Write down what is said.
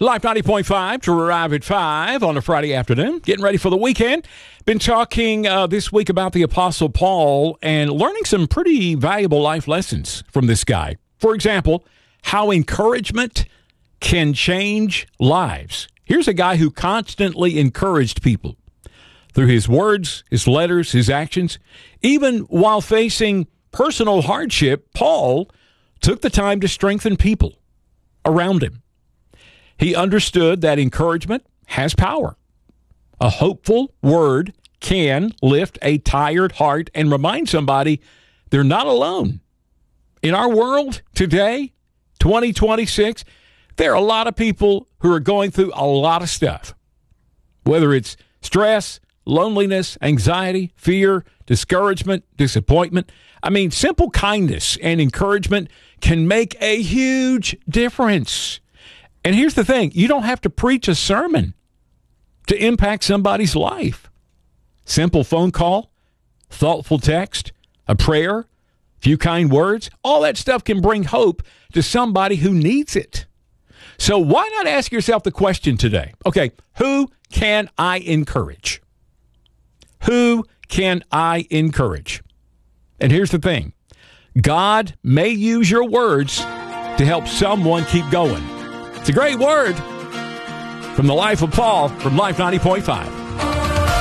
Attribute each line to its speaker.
Speaker 1: Life 90.5 to arrive at 5 on a Friday afternoon. Getting ready for the weekend. Been talking this week about the Apostle Paul and learning some pretty valuable life lessons from this guy. For example, how encouragement can change lives. Here's a guy who constantly encouraged people through his words, his letters, his actions. Even while facing personal hardship, Paul took the time to strengthen people around him. He understood that encouragement has power. A hopeful word can lift a tired heart and remind somebody they're not alone. In our world today, 2026, there are a lot of people who are going through a lot of stuff, whether it's stress, loneliness, anxiety, fear, discouragement, disappointment. I mean, simple kindness and encouragement can make a huge difference. And here's the thing, you don't have to preach a sermon to impact somebody's life. Simple phone call, thoughtful text, a prayer, few kind words, all that stuff can bring hope to somebody who needs it. So why not ask yourself the question today? Okay, who can I encourage? Who can I encourage? And here's the thing, God may use your words to help someone keep going. It's a great word from the life of Paul from Life 90.5.